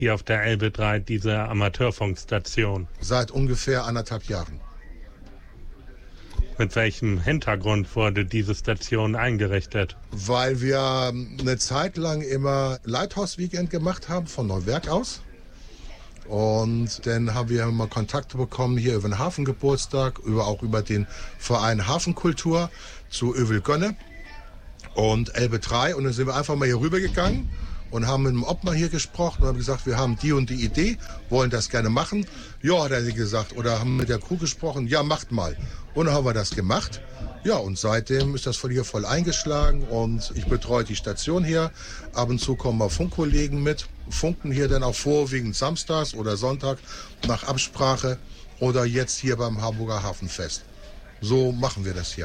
hier auf der Elbe 3 diese Amateurfunkstation? Seit ungefähr 1,5 Jahren. Mit welchem Hintergrund wurde diese Station eingerichtet? Weil wir eine Zeit lang immer Lighthouse-Weekend gemacht haben von Neuwerk aus. Und dann haben wir mal Kontakte bekommen hier über den Hafengeburtstag, auch über den Verein Hafenkultur zu Övelgönne und Elbe 3. Und dann sind wir einfach mal hier rübergegangen und haben mit dem Obmann hier gesprochen und haben gesagt, wir haben die und die Idee, wollen das gerne machen. Ja, hat er gesagt, oder haben mit der Crew gesprochen, ja, macht mal. Und dann haben wir das gemacht. Ja, und seitdem ist das hier voll eingeschlagen und ich betreue die Station hier. Ab und zu kommen mal Funkkollegen mit, funken hier dann auch vorwiegend samstags oder Sonntag nach Absprache oder jetzt hier beim Hamburger Hafenfest. So machen wir das hier.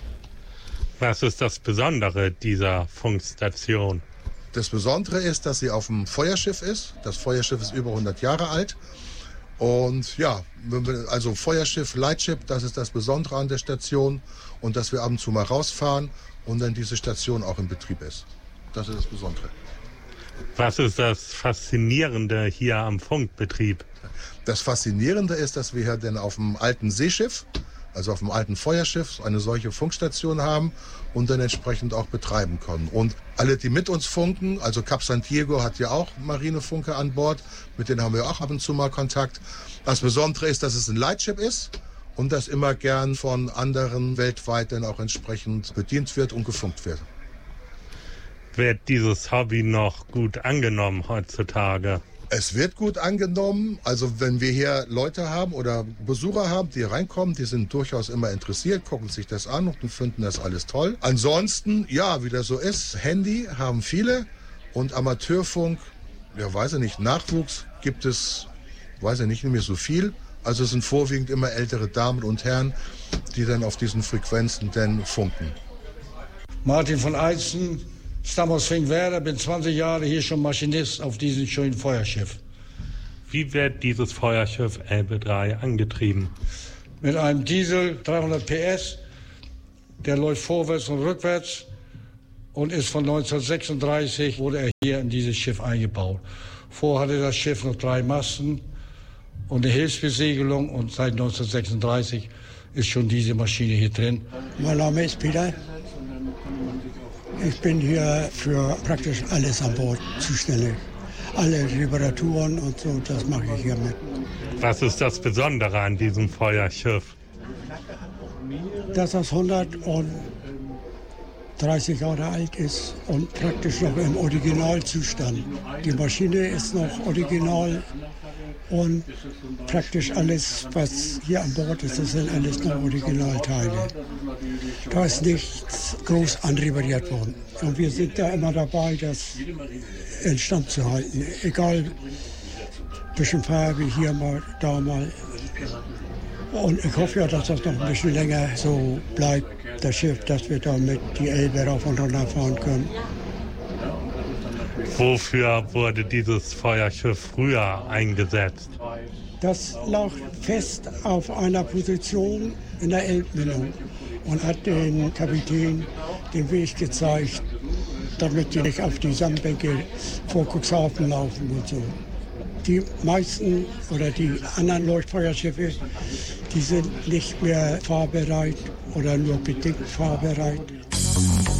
Was ist das Besondere dieser Funkstation? Das Besondere ist, dass sie auf dem Feuerschiff ist. Das Feuerschiff ist über 100 Jahre alt. Und ja, also Feuerschiff, Lightship, das ist das Besondere an der Station. Und dass wir ab und zu mal rausfahren und dann diese Station auch in Betrieb ist. Das ist das Besondere. Was ist das Faszinierende hier am Funkbetrieb? Das Faszinierende ist, dass wir hier dann auf dem alten Seeschiff, also auf dem alten Feuerschiff, eine solche Funkstation haben und dann entsprechend auch betreiben können. Und alle, die mit uns funken, also Cap San Diego hat ja auch Marinefunker an Bord, mit denen haben wir auch ab und zu mal Kontakt. Das Besondere ist, dass es ein Lightship ist und das immer gern von anderen weltweit dann auch entsprechend bedient wird und gefunkt wird. Wird dieses Hobby noch gut angenommen heutzutage? Es wird gut angenommen. Also wenn wir hier Leute haben oder Besucher haben, die reinkommen, die sind durchaus immer interessiert, gucken sich das an und finden das alles toll. Ansonsten, ja, wie das so ist, Handy haben viele und Amateurfunk, ja, weiß ich nicht, Nachwuchs gibt es, weiß ich nicht mehr so viel. Also es sind vorwiegend immer ältere Damen und Herren, die dann auf diesen Frequenzen dann funken. Martin von Eizen, stamme aus Finkenwerder, bin 20 Jahre hier schon Maschinist auf diesem schönen Feuerschiff. Wie wird dieses Feuerschiff Elbe 3 angetrieben? Mit einem Diesel 300 PS, der läuft vorwärts und rückwärts und ist von 1936, wurde er hier in dieses Schiff eingebaut. Vorher hatte das Schiff noch 3 Masten und eine Hilfsbesegelung und seit 1936 ist schon diese Maschine hier drin. Mein Name ist Peter. Ich bin hier für praktisch alles an Bord zuständig. Alle Reparaturen und so, das mache ich hier mit. Was ist das Besondere an diesem Feuerschiff? Dass das 130 Jahre alt ist und praktisch noch im Originalzustand. Die Maschine ist noch original und praktisch alles, was hier an Bord ist, das sind alles noch Originalteile. Da ist nichts groß anrepariert worden. Und wir sind da immer dabei, das instand zu halten. Egal, ein bisschen Farbe hier mal, da mal. Und ich hoffe ja, dass das noch ein bisschen länger so bleibt, das Schiff, dass wir damit die Elbe rauf und runter fahren können. Wofür wurde dieses Feuerschiff früher eingesetzt? Das lag fest auf einer Position in der Elbmündung und hat den Kapitän den Weg gezeigt, damit die nicht auf die Sandbänke vor Cuxhaven laufen und so. Die meisten oder die anderen Leuchtfeuerschiffe, die sind nicht mehr fahrbereit oder nur bedingt fahrbereit.